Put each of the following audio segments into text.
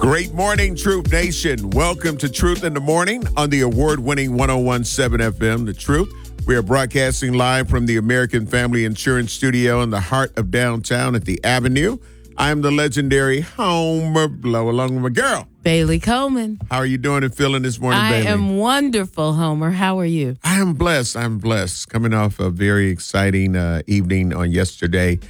Great morning, Truth Nation. Welcome to Truth in the Morning on the award-winning 101.7 FM, The Truth. We are broadcasting live from the American Family Insurance Studio in the heart of downtown at the Avenue. I am the legendary Homer Blow, along with my girl, Bailey Coleman. How are you doing and feeling this morning, Bailey? I am wonderful, Homer. How are you? I am blessed. I'm blessed. Coming off a very exciting evening on yesterday.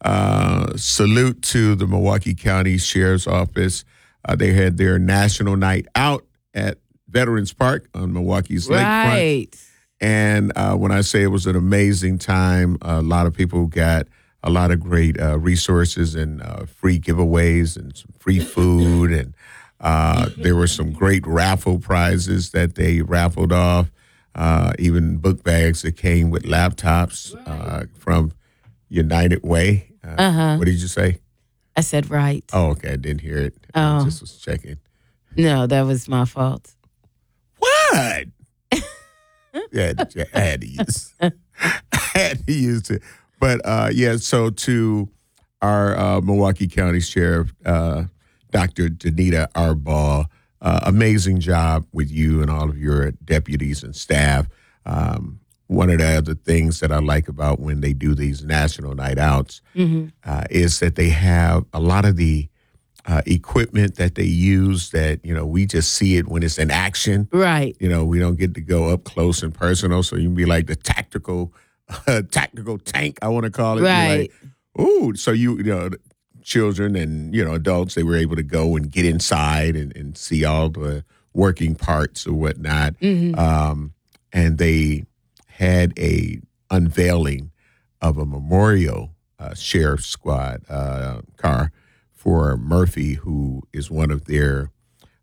Salute to the Milwaukee County Sheriff's Office. They had their national night out at Veterans Park on Milwaukee's lakefront. Right. And when I say it was an amazing time, a lot of people got a lot of great resources and free giveaways and some free food. And there were some great raffle prizes that they raffled off, even book bags that came with laptops from United Way. What did you say? I said right. Oh, okay. I didn't hear it. Oh. I just was checking. No, that was my fault. What? Yeah, I had to use. I had to use it. But so to our Milwaukee County Sheriff, Dr. Danita Arbaugh, amazing job with you and all of your deputies and staff. One of the other things that I like about when they do these national night outs is that they have a lot of the equipment that they use that, we just see it when it's in action. Right. We don't get to go up close and personal. So you can be like the tactical tank, I want to call it. Right. Like, ooh, so children and, adults, they were able to go and get inside and see all the working parts or whatnot. And they had a unveiling of a memorial sheriff's squad car for Murphy, who is one of their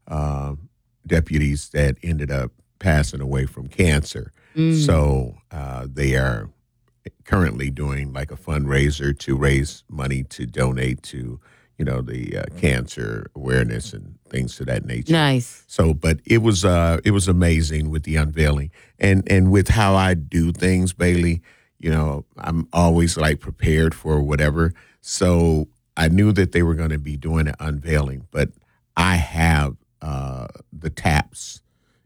deputies that ended up passing away from cancer. So they are currently doing like a fundraiser to raise money to donate to, the cancer awareness and things of that nature. Nice. So, but it was amazing with the unveiling and with how I do things, Bailey. I'm always like prepared for whatever. So I knew that they were going to be doing an unveiling, but I have the taps,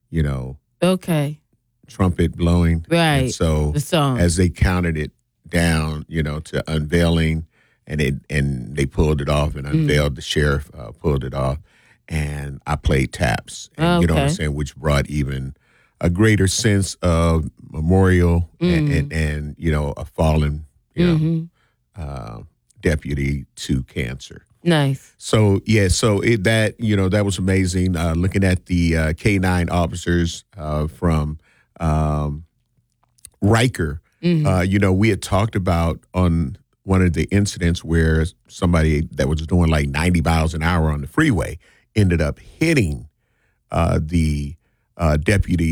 Okay. trumpet blowing. Right. And so the song. as they counted it down, to unveiling, and they pulled it off and unveiled, the sheriff pulled it off, and I played taps. And you know what I'm saying, which brought even a greater sense of memorial and a fallen, deputy to cancer. Nice. So, that was amazing. Looking at the K-9 officers from Riker, we had talked about on one of the incidents where somebody that was doing like 90 miles an hour on the freeway ended up hitting the deputy